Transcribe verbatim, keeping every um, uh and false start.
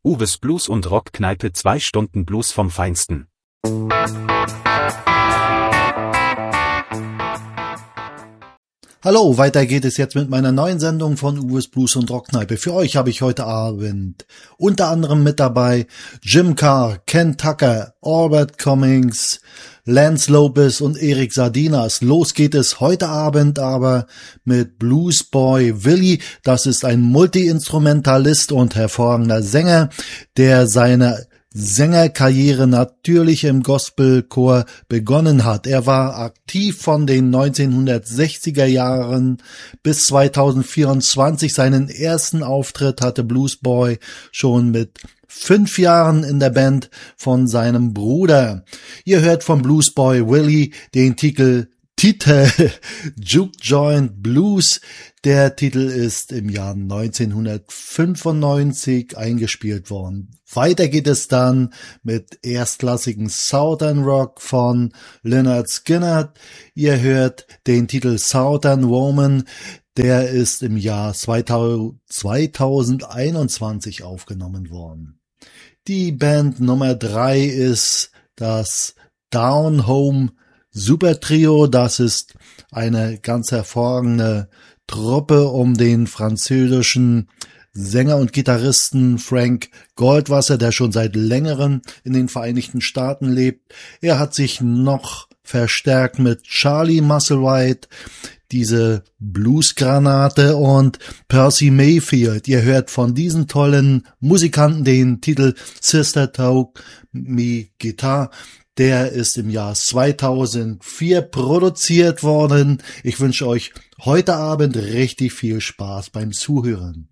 Uwes Blues und Rockkneipe, zwei Stunden Blues vom Feinsten. Hallo, weiter geht es jetzt mit meiner neuen Sendung von Uwes Blues und Rockkneipe. Für euch habe ich heute Abend unter anderem mit dabei Jim Carr, Ken Tucker, Albert Cummings, Lance Lopez und Eric Sardinas. Los geht es heute Abend aber mit Blues Boy Willie. Das ist ein Multi-Instrumentalist und hervorragender Sänger, der seine Sängerkarriere natürlich im Gospelchor begonnen hat. Er war aktiv von den neunzehnhundertsechziger Jahren bis zweitausendvierundzwanzig. Seinen ersten Auftritt hatte Blues Boy schon mit fünf Jahren in der Band von seinem Bruder. Ihr hört von Blues Boy Willie den Titel Titel Juke Joint Blues. Der Titel ist im Jahr neunzehnhundertfünfundneunzig eingespielt worden. Weiter geht es dann mit erstklassigem Southern Rock von Lynyrd Skynyrd. Ihr hört den Titel Southern Woman. Der ist im Jahr zweitausendeinundzwanzig aufgenommen worden. Die Band Nummer drei ist das Down Home Super Trio. Das ist eine ganz hervorragende Truppe um den französischen Sänger und Gitarristen Frank Goldwasser, der schon seit längerem in den Vereinigten Staaten lebt. Er hat sich noch verstärkt mit Charlie Musselwhite, diese Bluesgranate, und Percy Mayfield. Ihr hört von diesen tollen Musikanten den Titel Sister Took Me Guitar. Der ist im Jahr zweitausendvier produziert worden. Ich wünsche euch heute Abend richtig viel Spaß beim Zuhören.